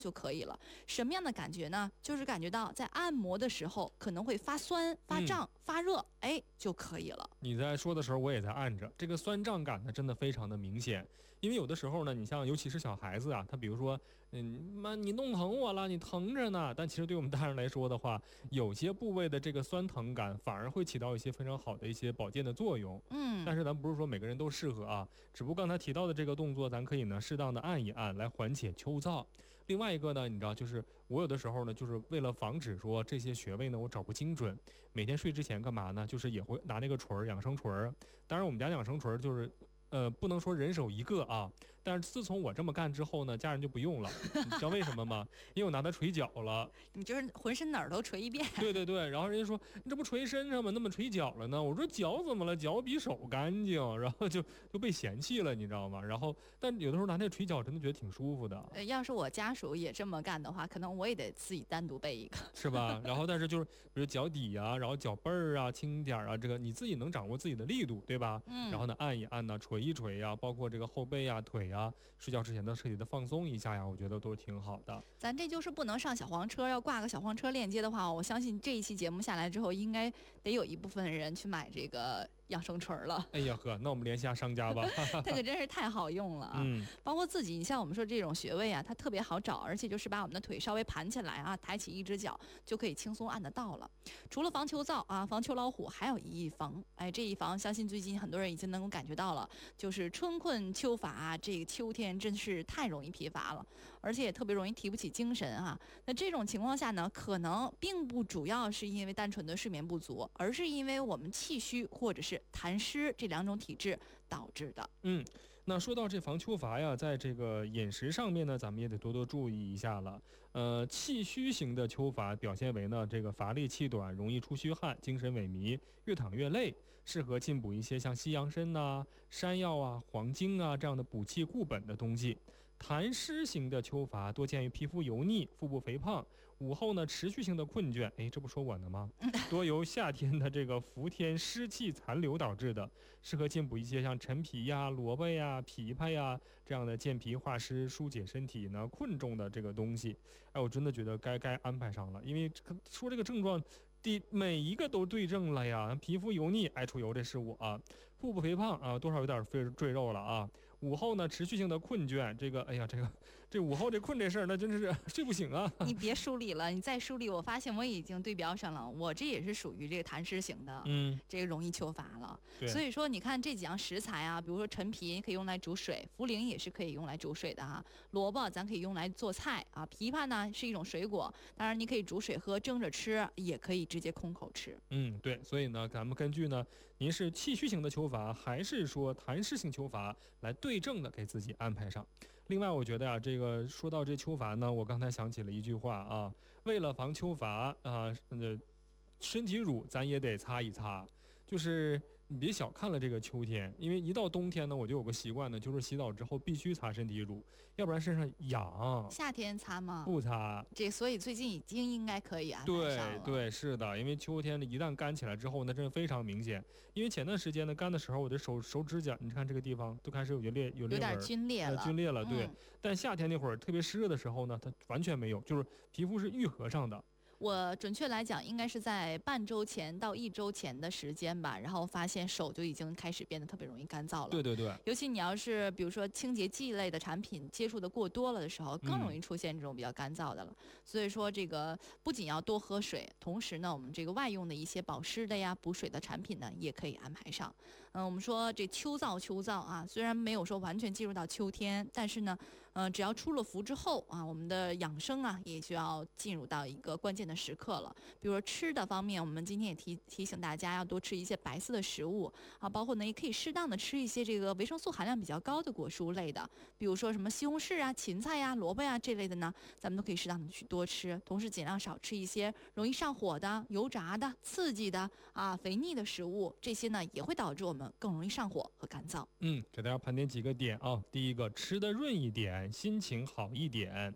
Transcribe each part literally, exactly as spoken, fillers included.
就可以了。什么样的感觉呢？就是感觉到在按摩的时候可能会发酸、发胀、嗯、发热，哎，就可以了。 你在说的时候，我也在按着，这个酸胀感呢，真的非常的明显。因为有的时候呢，你像尤其是小孩子啊，他比如说，嗯，妈，你弄疼我了，你疼着呢。但其实对我们大人来说的话，有些部位的这个酸疼感反而会起到一些非常好的一些保健的作用。 嗯， 但是咱不是说每个人都适合啊，只不过刚才提到的这个动作，咱可以呢适当的按一按来缓解秋燥。另外一个呢，你知道，就是我有的时候呢，就是为了防止说这些穴位呢我找不精准，每天睡之前干嘛呢？就是也会拿那个锤儿，养生锤儿。当然我们家养生锤儿就是呃，不能说人手一个啊，但是自从我这么干之后呢，家人就不用了。你知道为什么吗？因为我拿它捶脚了。 你就是浑身哪儿都捶一遍。 对对对，然后人家说你这不捶身上吗？那么捶脚了呢？我说脚怎么了？脚比手干净，然后就就被嫌弃了，你知道吗？然后，但有的时候拿那捶脚真的觉得挺舒服的。 呃，要是我家属也这么干的话，可能我也得自己单独备一个， 是吧？然后，但是就是比如脚底啊，然后脚背儿啊，轻点啊，这个你自己能掌握自己的力度，对吧？ 嗯。 然后呢，按一按呢，捶一捶呀，包括这个后背呀、腿呀，睡觉之前呢彻底的放松一下呀，我觉得都挺好的。 咱这就是不能上小黄车，要挂个小黄车链接的话，我相信这一期节目下来之后，应该得有一部分人去买这个养生锤了。 哎呀呵，那我们联系下商家吧。 这个真是太好用了啊！ 嗯， 包括自己，你像我们说这种穴位啊，它特别好找，而且就是把我们的腿稍微盘起来啊，抬起一只脚就可以轻松按得到了。除了防秋燥啊，防秋老虎，还有一防。哎，这一防，相信最近很多人已经能够感觉到了，就是春困秋乏啊，这个秋天真是太容易疲乏了，而且也特别容易提不起精神啊。那这种情况下呢，可能并不主要是因为单纯的睡眠不足，而是因为我们气虚或者是痰湿这两种体质导致的。 嗯，那说到这防秋乏呀，在这个饮食上面呢，咱们也得多多注意一下了。呃，气虚型的秋乏表现为呢，这个乏力气短，容易出虚汗，精神萎靡，越躺越累，适合进补一些像西洋参呐、山药啊、黄精啊这样的补气固本的东西。痰湿型的秋乏多见于皮肤油腻、腹部肥胖，午后呢持续性的困倦，哎，这不说我呢吗？多由夏天的这个伏天湿气残留导致的，适合进补一些像陈皮呀、萝卜呀、枇杷呀这样的健脾化湿、疏解身体呢困重的这个东西。哎，我真的觉得该该安排上了，因为说这个症状。第每一个都对症了呀，皮肤油腻爱出油这是我、啊，腹部肥胖啊，多少有点赘赘肉了啊。午后呢持续性的困倦，这个哎呀这个这午后这困这事儿那真是睡不醒啊。 你别梳理了，你再梳理，我发现我已经对标上了，我这也是属于这个痰湿型的， 嗯， 这个容易秋乏了。 对， 所以说你看这几样食材啊，比如说陈皮可以用来煮水，茯苓也是可以用来煮水的哈，萝卜咱可以用来做菜啊，枇杷呢是一种水果，当然你可以煮水喝，蒸着吃，也可以直接空口吃。 嗯，对，所以呢，咱们根据呢，您是气虚型的秋乏，还是说痰湿性秋乏，来对症的给自己安排上。另外，我觉得啊，这个说到这秋乏呢，我刚才想起了一句话啊，为了防秋乏啊，呃，身体乳咱也得擦一擦。就是你别小看了这个秋天，因为一到冬天呢，我就有个习惯呢，就是洗澡之后必须擦身体乳，要不然身上痒。 夏天擦吗？ 不擦。 这所以最近已经应该可以安排上了。 对对，是的，因为秋天呢，一旦干起来之后呢，真的非常明显。因为前段时间呢，干的时候，我的手手指甲，你看这个地方都开始有些裂，有裂纹， 有点皲裂了， 皲裂了。对、 嗯， 但夏天那会儿特别湿热的时候呢，它完全没有，就是皮肤是愈合上的。 我准确来讲，应该是在半周前到一周前的时间吧，然后发现手就已经开始变得特别容易干燥了。 对对对， 尤其你要是比如说清洁剂类的产品接触的过多了的时候，更容易出现这种比较干燥的了。嗯、所以说，这个不仅要多喝水，同时呢，我们这个外用的一些保湿的呀、补水的产品呢，也可以安排上。嗯、呃，我们说这秋燥秋燥啊，虽然没有说完全进入到秋天，但是呢，呃，只要出了伏之后啊，我们的养生啊，也就要进入到一个关键的时刻了。比如说吃的方面，我们今天也提提醒大家要多吃一些白色的食物啊，包括呢也可以适当的吃一些这个维生素含量比较高的果蔬类的，比如说什么西红柿啊、芹菜呀、萝卜呀这类的呢，咱们都可以适当的去多吃，同时尽量少吃一些容易上火的、油炸的、刺激的啊、肥腻的食物，这些呢也会导致我们更容易上火和干燥。 嗯，给大家盘点几个点啊，第一个，吃的润一点，心情好一点。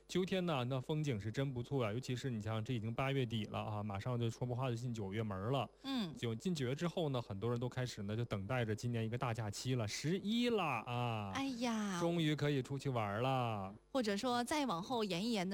秋天呢，那风景是真不错啊，尤其是你像这已经八月底了啊，马上就说不话就进九月门了。 嗯， 就进九月之后呢，很多人都开始呢就等待着今年一个大假期了，十一了啊， 哎呀， 终于可以出去玩了。 或者说再往后延一延。